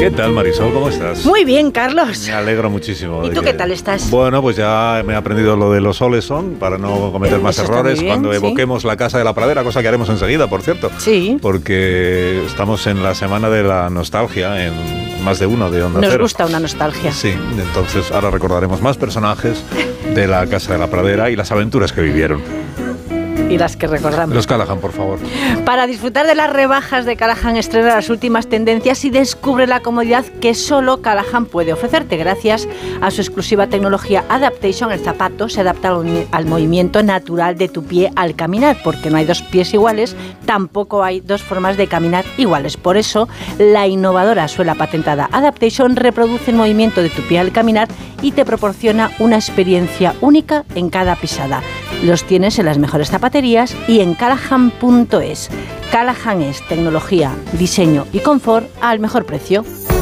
¿Qué tal, Marisol? ¿Cómo estás? Muy bien, Carlos. Me alegro muchísimo. ¿Y tú qué tal estás? Bueno, pues ya me he aprendido lo de los soles son para no cometer más errores bien, cuando ¿sí? evoquemos la Casa de la Pradera, cosa que haremos enseguida, por cierto. Sí. Porque estamos en la semana de la nostalgia, en más de uno de Onda Cero. Nos gusta una nostalgia. Sí, entonces ahora recordaremos más personajes de la Casa de la Pradera y las aventuras que vivieron. Y las que recordamos. Los Callahan, por favor. Para disfrutar de las rebajas de Callahan, estrena las últimas tendencias y descubre la comodidad que solo Callahan puede ofrecerte. Gracias a su exclusiva tecnología Adaptation, el zapato se adapta al movimiento natural de tu pie al caminar, porque no hay dos pies iguales, tampoco hay dos formas de caminar iguales. Por eso, la innovadora suela patentada Adaptation reproduce el movimiento de tu pie al caminar y te proporciona una experiencia única en cada pisada. Los tienes en las mejores zapaterías y en Callahan.es. Callahan es tecnología, diseño y confort al mejor precio.